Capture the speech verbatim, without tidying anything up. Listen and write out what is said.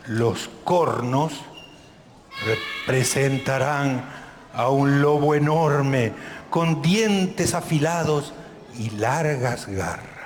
Los cornos representarán a un lobo enorme con dientes afilados y largas garras.